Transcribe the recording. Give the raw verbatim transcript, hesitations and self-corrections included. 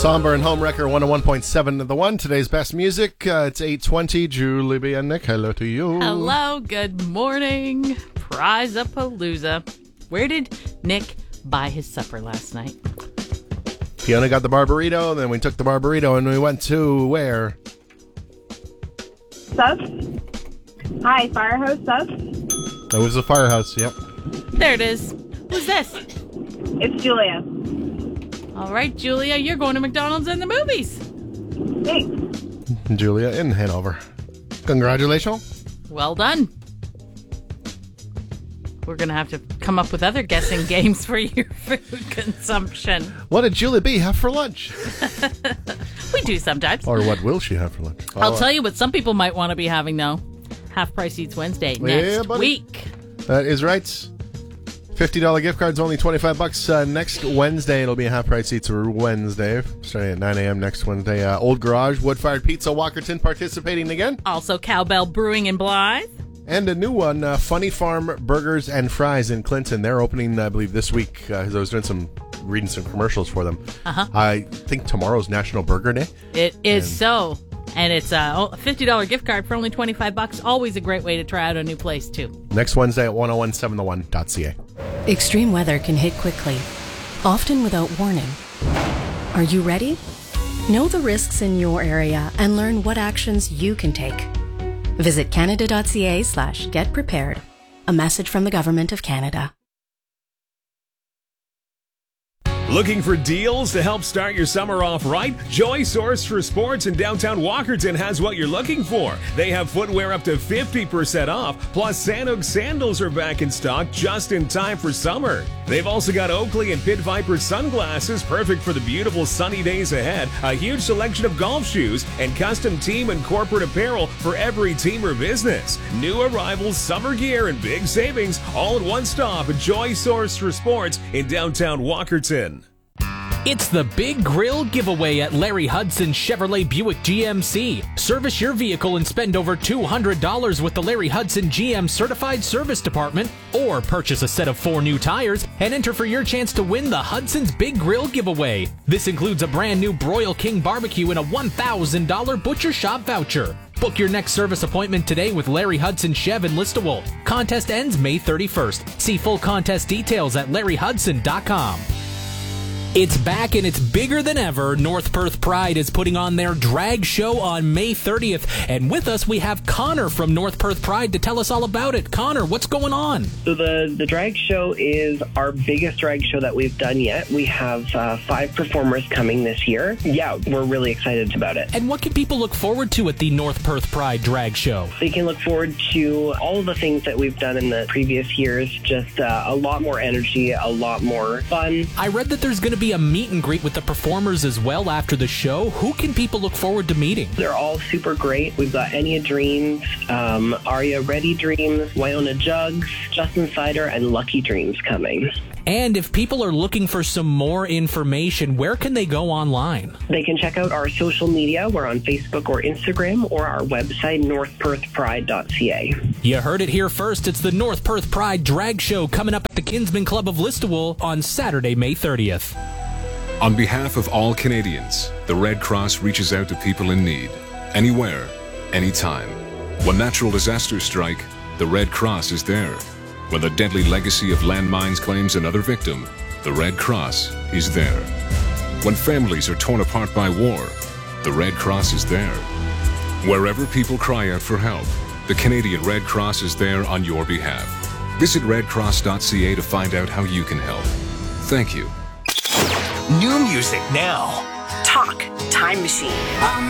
Somber and Homewrecker one oh one point seven to the one. Today's best music. Uh, it's eight twenty. Julie B and Nick, hello to you. Hello, good morning. Prize-a-palooza. Where did Nick buy his supper last night? Fiona got the Barburrito, then we took the Barburrito and we went to where? Sus? Hi, Firehouse Sus? That was the Firehouse, yep. There it is. Who's this? It's Julia. All right, Julia, you're going to McDonald's and the movies. Thanks. Julia in Hanover. Congratulations. Well done. We're going to have to come up with other guessing games for your food consumption. What did Julia B have for lunch? We do sometimes. Or what will she have for lunch? I'll oh, tell you what some people might want to be having, though. Half Price Eats Wednesday Yeah, next buddy. week. That is right. fifty dollars gift cards, only twenty-five bucks. Uh, next Wednesday, it'll be a Half Price Eats Wednesday, starting at nine a.m. next Wednesday. Uh, Old Garage, Wood Fired Pizza, Walkerton participating again. Also, Cowbell Brewing in Blythe. And a new one, uh, Funny Farm Burgers and Fries in Clinton. They're opening, I believe, this week. Uh, 'cause I was doing some, reading some commercials for them. Uh-huh. I think tomorrow's National Burger Day. It is And- so. And it's a fifty dollars gift card for only twenty-five bucks. Always a great way to try out a new place, too. Next Wednesday at ten seventeen the one dot c a. Extreme weather can hit quickly, often without warning. Are you ready? Know the risks in your area and learn what actions you can take. Visit canada.ca slash get prepared. A message from the Government of Canada. Looking for deals to help start your summer off right? Joy Source for Sports in downtown Walkerton has what you're looking for. They have footwear up to fifty percent off, plus Sanuk sandals are back in stock just in time for summer. They've also got Oakley and Pit Viper sunglasses, perfect for the beautiful sunny days ahead, a huge selection of golf shoes, and custom team and corporate apparel for every team or business. New arrivals, summer gear, and big savings, all in one stop at Joy Source for Sports in downtown Walkerton. It's the Big Grill Giveaway at Larry Hudson Chevrolet Buick G M C. Service your vehicle and spend over two hundred dollars with the Larry Hudson G M Certified Service Department, or purchase a set of four new tires and enter for your chance to win the Hudson's Big Grill Giveaway. This includes a brand new Broil King barbecue and a one thousand dollars Butcher Shop voucher. Book your next service appointment today with Larry Hudson Chev in Listowel. Contest ends May thirty-first. See full contest details at larry hudson dot com. It's back and it's bigger than ever. North Perth Pride is putting on their drag show on May thirtieth. And with us, we have Connor from North Perth Pride to tell us all about it. Connor, what's going on? So the, the drag show is our biggest drag show that we've done yet. We have uh, five performers coming this year. Yeah, we're really excited about it. And what can people look forward to at the North Perth Pride drag show? They can look forward to all of the things that we've done in the previous years. Just uh, a lot more energy, a lot more fun. I read that there's going to be a meet and greet with the performers as well after the show. Who can people look forward to meeting? They're all super great. We've got Enya Dreams, um, Aria Ready Dreams, Wyona Jugs, Justin Sider, and Lucky Dreams coming. And if people are looking for some more information, where can they go online? They can check out our social media. We're on Facebook or Instagram, or our website, north perth pride dot c a. You heard it here first. It's the North Perth Pride Drag Show coming up at the Kinsman Club of Listowel on Saturday, May thirtieth. On behalf of all Canadians, the Red Cross reaches out to people in need, anywhere, anytime. When natural disasters strike, the Red Cross is there. When the deadly legacy of landmines claims another victim, the Red Cross is there. When families are torn apart by war, the Red Cross is there. Wherever people cry out for help, the Canadian Red Cross is there on your behalf. Visit red cross dot c a to find out how you can help. Thank you. New music now. Talk Time Machine.